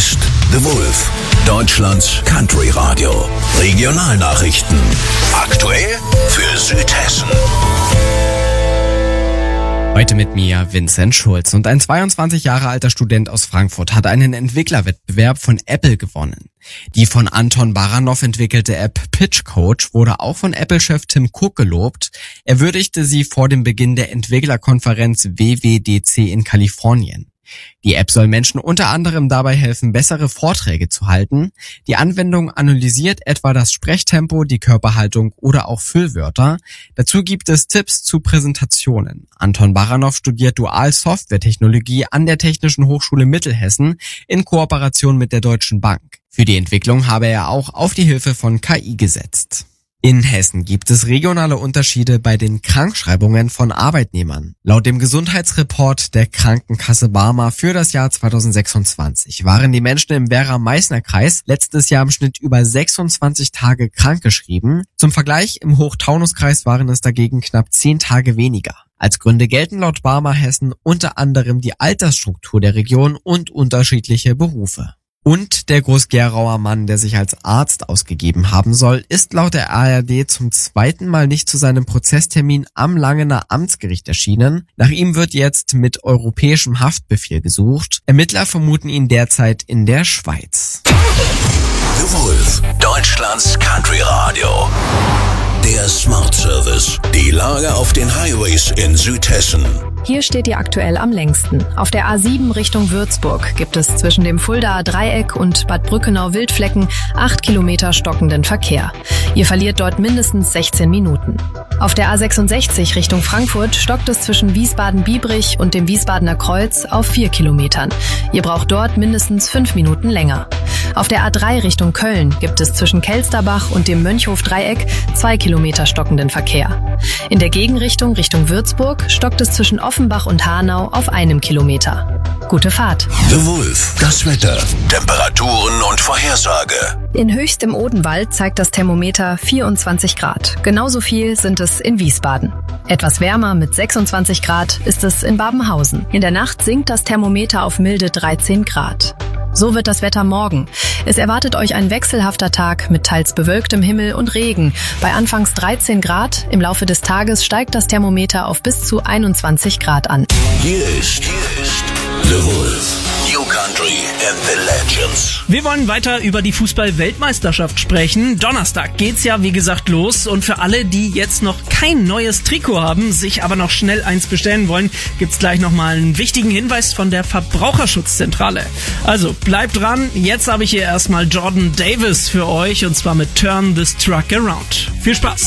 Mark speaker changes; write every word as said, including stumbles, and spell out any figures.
Speaker 1: ist The Wolf, Deutschlands Country Radio. Regionalnachrichten. Aktuell für Südhessen.
Speaker 2: Heute mit mir Vincent Schulz, und ein zweiundzwanzig Jahre alter Student aus Frankfurt hat einen Entwicklerwettbewerb von Apple gewonnen. Die von Anton Baranov entwickelte App Pitch Coach wurde auch von Apple-Chef Tim Cook gelobt. Er würdigte sie vor dem Beginn der Entwicklerkonferenz W W D C in Kalifornien. Die App soll Menschen unter anderem dabei helfen, bessere Vorträge zu halten. Die Anwendung analysiert etwa das Sprechtempo, die Körperhaltung oder auch Füllwörter. Dazu gibt es Tipps zu Präsentationen. Anton Baranov studiert Dual-Software-Technologie an der Technischen Hochschule Mittelhessen in Kooperation mit der Deutschen Bank. Für die Entwicklung habe er auch auf die Hilfe von K I gesetzt. In Hessen gibt es regionale Unterschiede bei den Krankschreibungen von Arbeitnehmern. Laut dem Gesundheitsreport der Krankenkasse Barmer für das Jahr zweitausendsechsundzwanzig waren die Menschen im Werra-Meißner-Kreis letztes Jahr im Schnitt über sechsundzwanzig Tage krankgeschrieben. Zum Vergleich, im Hochtaunuskreis waren es dagegen knapp zehn Tage weniger. Als Gründe gelten laut Barmer Hessen unter anderem die Altersstruktur der Region und unterschiedliche Berufe. Und der Groß-Gerauer Mann, der sich als Arzt ausgegeben haben soll, ist laut der A R D zum zweiten Mal nicht zu seinem Prozesstermin am Langener Amtsgericht erschienen. Nach ihm wird jetzt mit europäischem Haftbefehl gesucht. Ermittler vermuten ihn derzeit in der Schweiz.
Speaker 1: The Wolf, Deutschlands Country Radio. Der Smart Service. Die Lage auf den Highways in Südhessen.
Speaker 3: Hier steht ihr aktuell am längsten. Auf der A sieben Richtung Würzburg gibt es zwischen dem Fuldaer Dreieck und Bad Brückenau-Wildflecken acht Kilometer stockenden Verkehr. Ihr verliert dort mindestens sechzehn Minuten. Auf der A sechsundsechzig Richtung Frankfurt stockt es zwischen Wiesbaden-Biebrich und dem Wiesbadener Kreuz auf vier Kilometern. Ihr braucht dort mindestens fünf Minuten länger. Auf der A drei Richtung Köln gibt es zwischen Kelsterbach und dem Mönchhof-Dreieck zwei Kilometer stockenden Verkehr. In der Gegenrichtung Richtung Würzburg stockt es zwischen Offenbach und Hanau auf einem Kilometer. Gute Fahrt.
Speaker 1: The Wolf, das Wetter, Temperaturen und Vorhersage.
Speaker 3: In Höchst im Odenwald zeigt das Thermometer vierundzwanzig Grad. Genauso viel sind es in Wiesbaden. Etwas wärmer mit sechsundzwanzig Grad ist es in Babenhausen. In der Nacht sinkt das Thermometer auf milde dreizehn Grad. So wird das Wetter morgen. Es erwartet euch ein wechselhafter Tag mit teils bewölktem Himmel und Regen. Bei anfangs dreizehn Grad, im Laufe des Tages steigt das Thermometer auf bis zu einundzwanzig Grad an.
Speaker 1: Hier ist, hier ist The Wolf. New Country and the Legends.
Speaker 4: Wir wollen weiter über die Fußball-Weltmeisterschaft sprechen. Donnerstag geht's ja, wie gesagt, los. Und für alle, die jetzt noch kein neues Trikot haben, sich aber noch schnell eins bestellen wollen, gibt's gleich nochmal einen wichtigen Hinweis von der Verbraucherschutzzentrale. Also bleibt dran. Jetzt habe ich hier erstmal Jordan Davis für euch, und zwar mit Turn This Truck Around. Viel Spaß!